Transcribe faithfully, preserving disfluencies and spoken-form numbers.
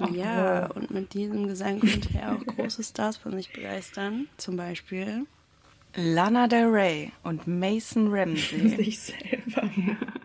Ja, und mit diesem Gesang konnte er auch große Stars von sich begeistern. Zum Beispiel Lana Del Rey und Mason Ramsey. Sich selber.